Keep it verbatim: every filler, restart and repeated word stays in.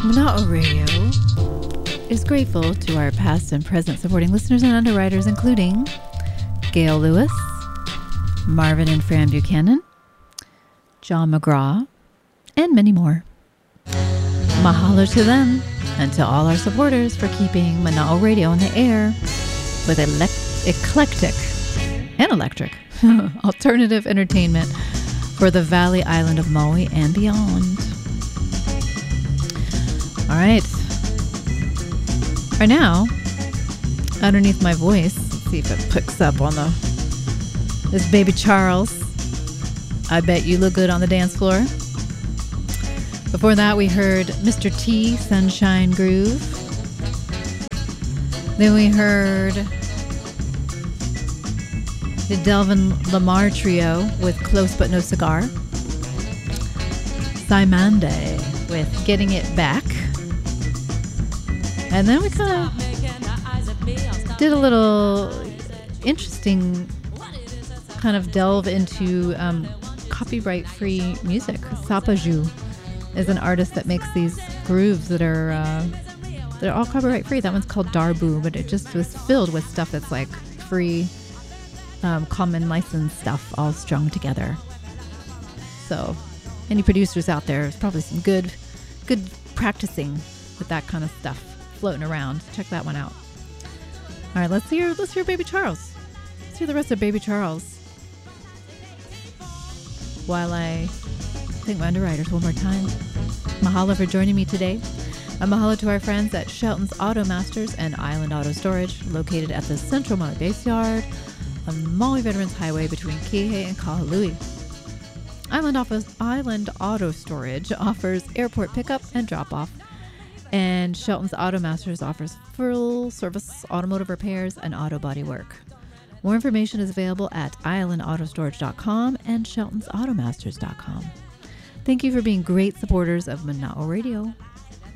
Mana'o Radio is grateful to our past and present supporting listeners and underwriters, including Gail Lewis, Marvin and Fran Buchanan, John McGraw, and many more. Mahalo to them and to all our supporters for keeping Mana'o Radio on the air with elect- eclectic and electric alternative entertainment for the Valley Island of Maui and beyond. All right. Right now, underneath my voice, let's see if it picks up on the this Baby Charles. I Bet You Look Good on the Dance Floor. Before that, we heard Mister T, Sunshine Groove. Then we heard the Delvin Lamar Trio with Close But No Cigar. Simande with Getting It Back. And then we kind of did a little interesting kind of delve into um, copyright-free music. Sapaju is an artist that makes these grooves that are uh, they're all copyright-free. That one's called Darbu, but it just was filled with stuff that's like free, um, common license stuff all strung together. So, any producers out there, there's probably some good, good practicing with that kind of stuff floating around. Check that one out. All right, let's hear let's hear Baby Charles. Let's hear the rest of Baby Charles. While I thank my underwriters one more time. Mahalo for joining me today. A mahalo to our friends at Shelton's Auto Masters and Island Auto Storage, located at the Central Maui Base Yard on Maui Veterans Highway between Kihei and Kahului. Island, Office, Island Auto Storage offers airport pickup and drop-off, and Shelton's Auto Masters offers full-service automotive repairs and auto body work. More information is available at island auto storage dot com and sheltons auto masters dot com. Thank you for being great supporters of Mana'o Radio.